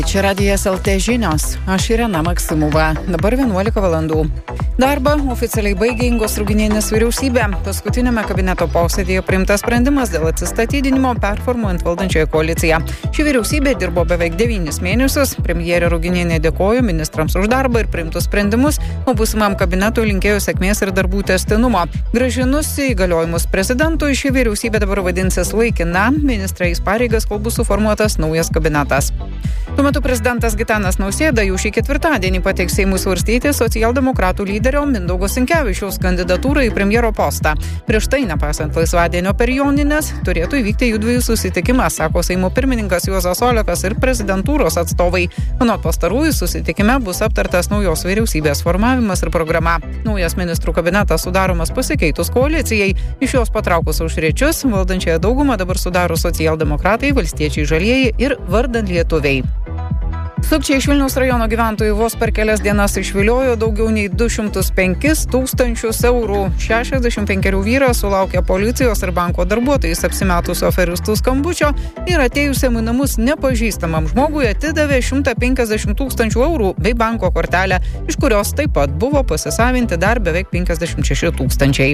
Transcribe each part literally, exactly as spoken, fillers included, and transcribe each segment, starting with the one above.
Čia Radijas L T žinios. Aš Irena Maksimova. Dabar vienuolika valandų. Darbą oficialiai baigė Ingos Ruginienės vyriausybė. Paskutinėme kabineto posėdėje priimtas sprendimas dėl atsistatydinimo performuojant valdančiąją koaliciją. Ši vyriausybė dirbo beveik devynis mėnesius. Premjerė Ruginienė dėkojo ministrams už darbą ir priimtus sprendimus, o būsimam kabinetui linkėjo sėkmės ir darbų tęstinumo. Grąžinus įgaliojimus prezidentui, ši vyriausybė dabar vadinsis laikina. Ministrais pareigas, kol bus suformuotas naujas kabinetas. Tuo metu prezidentas Gitanas Nausėda jau šį ketvirtadienį pateiks Seimui svarstyti socialdemokratų lyderio Mindaugo Sinkevičiaus kandidatūrą į premjero postą. Prieš tai, nepaisant laisvadienio per Jonines, turėtų įvykti jų dviejų susitikimas, sako Seimo pirmininkas Juozas Olekas ir prezidentūros atstovai. Anot pastarųjų, susitikime bus aptartas naujos vyriausybės formavimas ir programa. Naujas ministrų kabinetas sudaromas pasikeitus koalicijai. Iš jos patraukus aušriečius, valdančiąją daugumą dabar sudaro socialdemokratai, valstiečiai žalieji ir vardan lietuviai. Sukčiai iš Vilniaus rajono gyventojų vos per kelias dienas išviliojo daugiau nei du šimtus penkis tūkstančius eurų. šešiasdešimt penkerių vyras sulaukė policijos ir banko darbuotojais apsimetusio aferistų skambučio ir atėjusiam į namus nepažįstamam žmogui atidavė šimtą penkiasdešimt tūkstančių eurų bei banko kortelę, iš kurios taip pat buvo pasisavinti dar beveik penkiasdešimt šeši tūkstančiai.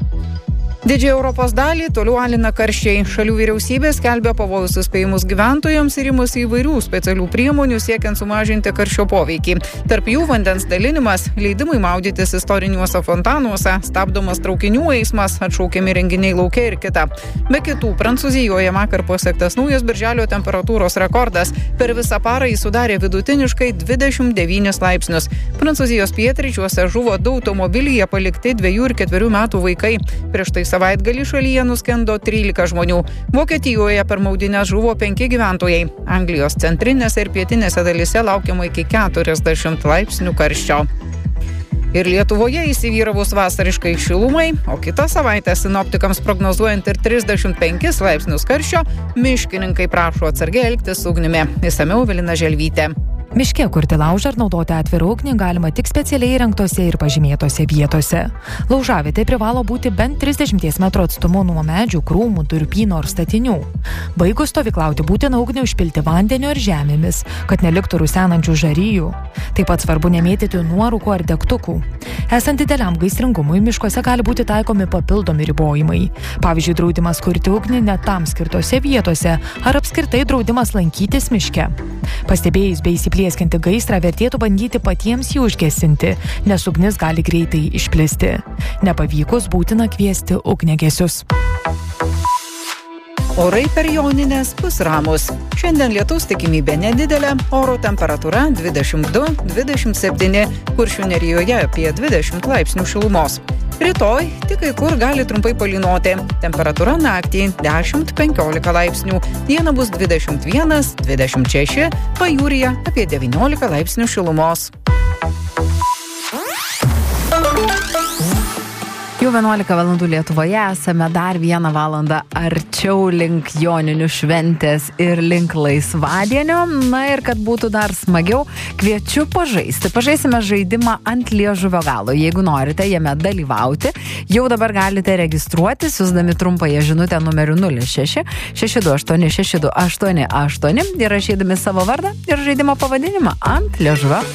Didžiąją Europos dalį toliau alina karščiai. Šalių vyriausybės skelbia pavojus įspėjimus gyventojams ir imasi įvairių specialių priemonių siekiant sumažinti karščio poveikį. Tarp jų vandens dalinimas, leidimai maudytis istoriniuose fontanuose, stabdomas traukinių eismas, atšaukiami renginiai lauke ir kita. Be kitų, Prancūzijoje vakar pasiektas naujas birželio temperatūros rekordas. Per visą parą jis sudarė vidutiniškai dvidešimt devynis laipsnius. Prancūzijos pietryčiuose žuvo du automobilyje palikti dviejų ir ketverių metų vaikai. Prieš tai savaitgalį šalyje nuskendo trylika žmonių. Vokietijoje per maudynės žuvo penki gyventojai. Anglijos centrinėse ir pietinėse dalyse laukiama iki keturiasdešimt laipsnių karščio. Ir Lietuvoje įsivyravus vasariškai šilumai, o kitą savaitę sinoptikams prognozuojant ir trisdešimt penkis laipsnius karščio, miškininkai prašo atsargiai elgtis su ugnimi. Išsamiau Evelina Želvytė. Miške kurti laužą ar naudoti atvirą ugnį galima tik specialiai įrengtose ir pažymėtose vietose. Laužavietė privalo būti bent trisdešimt metrų atstumu nuo medžių, krūmų, durpyno ar statinių. Baigus stovyklauti būtina ugnį užpilti vandeniu ar žemėmis, kad neliktų rusenančių žarijų. Taip pat svarbu nemėtyti nuorūkų ar degtukų. Esant dideliam gaisringumui, miškuose gali būti taikomi papildomi ribojimai. Pavyzdžiui, draudimas kurti ugnį net tam skirtose vietose ar apskritai draudimas lankytis miške. Pastebėjus bei įsiplieskinti gaisrą vertėtų bandyti patiems jį užgesinti, nes ugnis gali greitai išplisti. Nepavykus būtina kviesti ugniagesius. Orai per Jonines bus ramus. Šiandien lietaus tikimybė nedidelė, oro temperatūra dvidešimt du dvidešimt septyni, Kuršių nerijoje apie dvidešimt laipsnių šilumos. Rytoj tik kai kur gali trumpai palynoti. Temperatūra naktį dešimt penkiolika laipsnių, dieną bus dvidešimt vienas dvidešimt šeši, pajūryje apie devyniolika laipsnių šilumos. Jau vienuolika valandų Lietuvoje, esame dar vieną valandą arčiau link Joninių šventės ir link laisvadienio. Na ir kad būtų dar smagiau, kviečiu pažaisti. Pažaisime žaidimą ant liežuvio galo. Jeigu norite jame dalyvauti, jau dabar galite registruoti, siųsdami trumpąją žinutę numeriu nulis šeši šeši du aštuoni šeši du aštuoni aštuoni ir rašydami savo vardą ir žaidimo pavadinimą ant liežuvio